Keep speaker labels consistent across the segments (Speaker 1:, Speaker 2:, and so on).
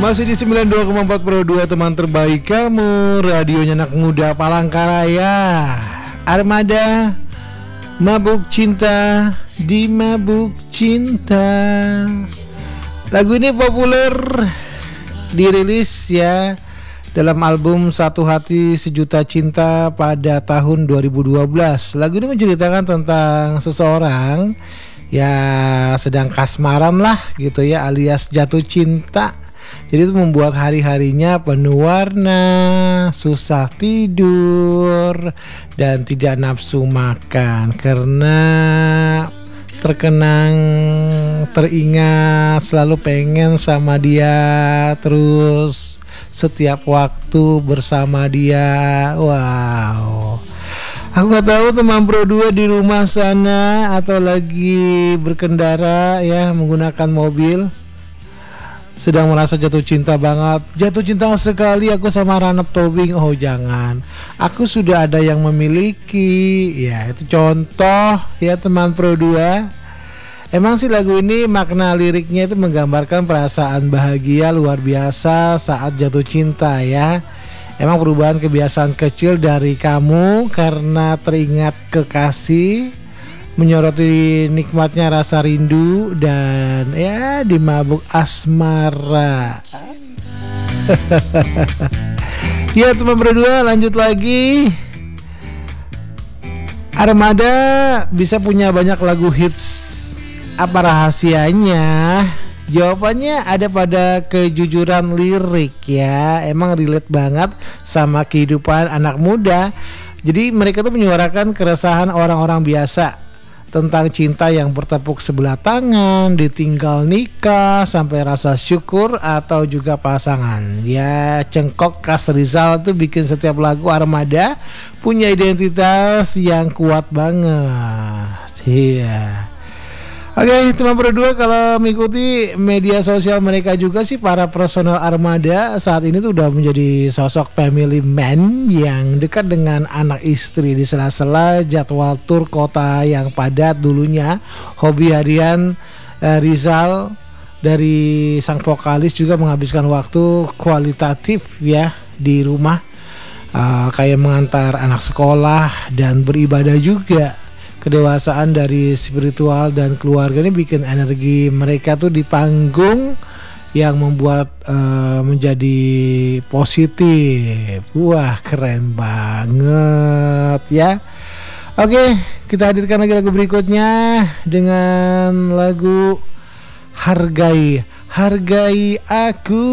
Speaker 1: Masih di 92,4 Pro 2, teman terbaik kamu, radionya anak muda Palangkaraya. Armada, Mabuk Cinta di Mabuk Cinta. Lagu ini populer, dirilis ya dalam album Satu Hati Sejuta Cinta pada tahun 2012. Lagu ini menceritakan tentang seseorang ya sedang kasmaran lah gitu ya, alias jatuh cinta. Jadi itu membuat hari-harinya penuh warna, susah tidur, dan tidak nafsu makan karena terkenang, teringat, selalu pengen sama dia terus, setiap waktu bersama dia. Wow. Aku gak tahu teman Pro 2 di rumah sana atau lagi berkendara ya menggunakan mobil, sedang merasa jatuh cinta banget. Jatuh cinta sekali aku sama Ranep Tobing. Oh jangan, aku sudah ada yang memiliki. Ya itu contoh ya teman Pro 2. Emang sih lagu ini makna liriknya itu menggambarkan perasaan bahagia luar biasa saat jatuh cinta ya. Emang perubahan kebiasaan kecil dari kamu karena teringat kekasih, menyoroti nikmatnya rasa rindu, dan ya dimabuk asmara. Ya teman berdua, lanjut lagi. Armada bisa punya banyak lagu hits. Apa rahasianya? Jawabannya ada pada kejujuran lirik ya. Emang relate banget sama kehidupan anak muda. Jadi mereka tuh menyuarakan keresahan orang-orang biasa tentang cinta yang bertepuk sebelah tangan, ditinggal nikah, sampai rasa syukur atau juga pasangan. Ya, Cengkok Kas Rizal tuh bikin setiap lagu Armada punya identitas yang kuat banget. Iya. Oke, teman berdua, kalau mengikuti media sosial mereka juga sih, para personel Armada saat ini tuh udah menjadi sosok family man yang dekat dengan anak istri di sela-sela jadwal tur kota yang padat dulunya. Hobi harian Rizal dari sang vokalis juga menghabiskan waktu kualitatif ya di rumah, kayak mengantar anak sekolah dan beribadah juga. Kedewasaan dari spiritual dan keluarga ini bikin energi mereka tuh di panggung yang membuat menjadi positif. Wah, keren banget ya. Oke, kita hadirkan lagi lagu berikutnya dengan lagu Hargai Aku.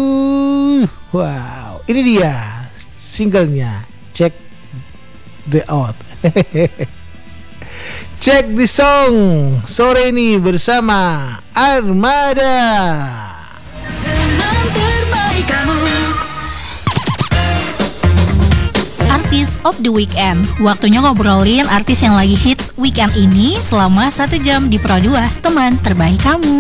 Speaker 1: Wow, ini dia singlenya. Check the out. Check the song sore ini bersama Armada. Teman terbaik kamu.
Speaker 2: Artis of the Weekend. Waktunya ngobrolin artis yang lagi hits weekend ini selama 1 jam di Pro 2, teman terbaik kamu.